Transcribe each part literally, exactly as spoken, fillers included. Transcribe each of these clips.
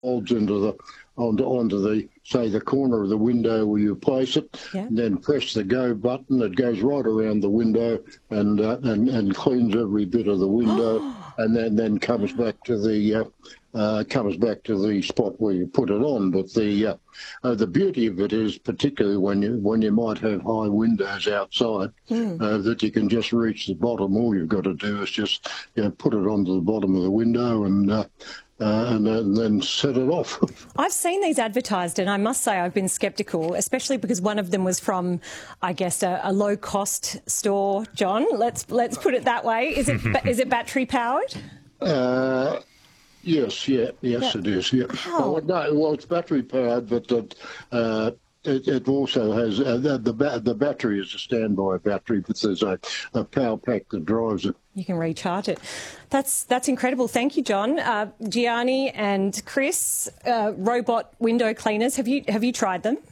folds into the onto, onto the, say, the corner of the window where you place it, Yeah. and then press the go button. It goes right around the window and uh, and, and cleans every bit of the window, and then, then comes back to the uh, uh, comes back to the spot where you put it on. But the uh, uh, the beauty of it is, particularly when you when you might have high windows outside, Mm. uh, that you can just reach the bottom. All you've got to do is just, you know, put it onto the bottom of the window and. Uh, Uh, and, then, and then set it off. I've seen these advertised, and I must say I've been sceptical, especially because one of them was from, I guess, a, a low-cost store. John, let's let's put it that way. Is it is it battery powered? Uh, yes, yeah, yes, Yeah. it is. Yeah. How? Oh, no, well, it's battery powered, but it, uh, it, it also has uh, the the, ba- the battery is a standby battery, but there's a, a power pack that drives it. You can recharge it. That's that's incredible. Thank you, John. Uh, Gianni and Chris, uh, robot window cleaners. Have you have you tried them?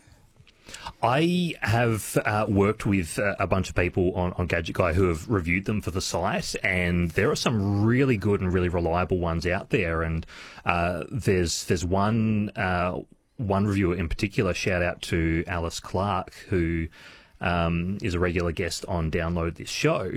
I have uh, worked with uh, a bunch of people on, on Gadget Guy who have reviewed them for the site, and there are some really good and really reliable ones out there. And uh, there's there's one uh, one reviewer in particular. Shout out to Alice Clark, who um, is a regular guest on Download This Show.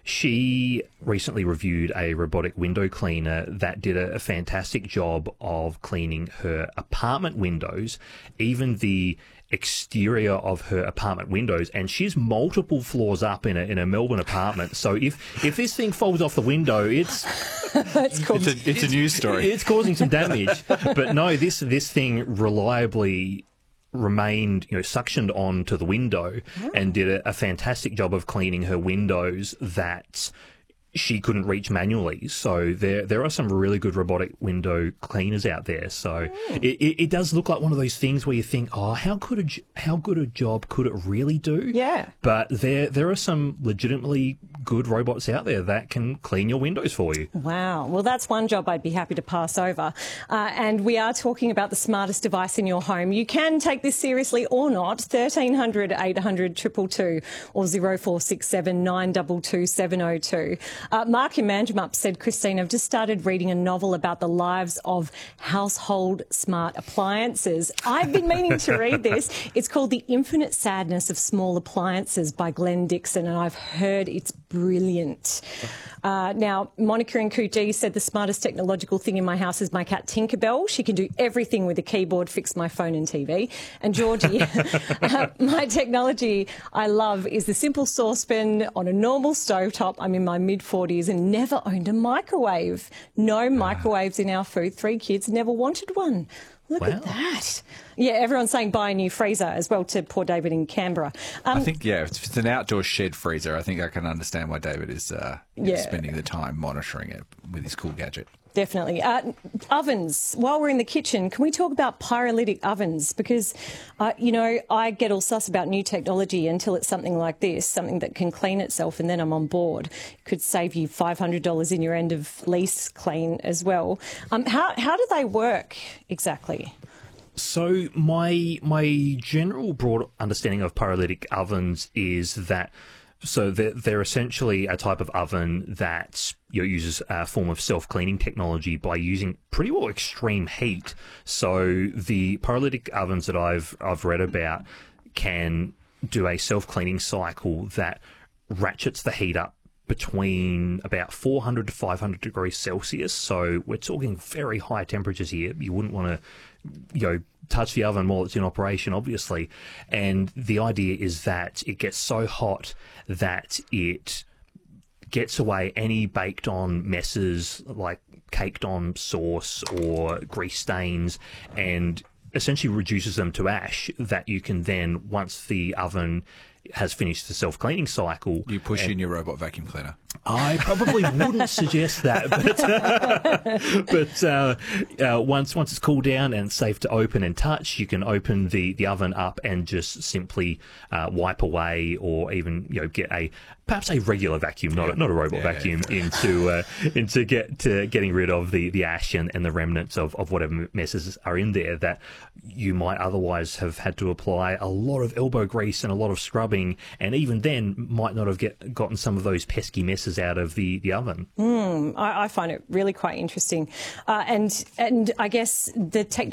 She recently reviewed a robotic window cleaner that did a, a fantastic job of cleaning her apartment windows, even the exterior of her apartment windows, and she's multiple floors up in a in a Melbourne apartment. So if if this thing falls off the window, it's It's called. It's a, it's a news story. it's causing some damage. But no, this this thing reliably remained, you know, suctioned onto the window and did a, a fantastic job of cleaning her windows that she couldn't reach manually. So there there are some really good robotic window cleaners out there. So it, it, it does look like one of those things where you think, oh, how could a, j- how good a job could it really do? Yeah. But there there are some legitimately good robots out there that can clean your windows for you. Wow. Well, that's one job I'd be happy to pass over. Uh, and we are talking about the smartest device in your home. You can take this seriously or not. thirteen hundred, eight hundred, two two two or zero four six seven, nine two two, seven zero two. Uh, Mark in Manjimup said, Christine, I've just started reading a novel about the lives of household smart appliances. I've been meaning to read this. It's called The Infinite Sadness of Small Appliances by Glenn Dixon, and I've heard it's brilliant. Uh, now, Monica in Coogee said the smartest technological thing in my house is my cat Tinkerbell. She can do everything with a keyboard, fix my phone and T V. And Georgie, uh, my technology I love is the simple saucepan on a normal stovetop. I'm in my mid forties and never owned a microwave. No microwaves in our food. Three kids, never wanted one. Look Wow. at that. Yeah, everyone's saying buy a new freezer as well to poor David in Canberra. Um, I think, yeah, if it's an outdoor shed freezer, I think I can understand why David is uh, Yeah. spending the time monitoring it with his cool gadget. Definitely. Uh, ovens. While we're in the kitchen, can we talk about pyrolytic ovens? Because, uh, you know, I get all sus about new technology until it's something like this, something that can clean itself, and then I'm on board. It could save you five hundred dollars in your end of lease clean as well. Um, how, how do they work exactly? So my my general broad understanding of pyrolytic ovens is that so they're, they're essentially a type of oven that you know, uses a form of self-cleaning technology by using pretty well extreme heat. So the pyrolytic ovens that I've I've read about can do a self-cleaning cycle that ratchets the heat up between about four hundred to five hundred degrees Celsius. So we're talking very high temperatures here. You wouldn't want to, you know, touch the oven while it's in operation, obviously. And the idea is that it gets so hot that it gets away any baked on messes like caked on sauce or grease stains, and essentially reduces them to ash that you can then, once the oven has finished the self-cleaning cycle... You push in your robot vacuum cleaner. I probably wouldn't suggest that, but uh, but uh, uh, once once it's cooled down and safe to open and touch, you can open the, the oven up and just simply uh, wipe away, or even you know get a perhaps a regular vacuum, not a, not a robot Yeah, vacuum, yeah. into uh, into get to getting rid of the, the ash and, and the remnants of, of whatever messes are in there that you might otherwise have had to apply a lot of elbow grease and a lot of scrubbing, and even then might not have get gotten some of those pesky messes gases out of the, the oven. Mm, I, I find it really quite interesting. Uh, and, and I guess the technology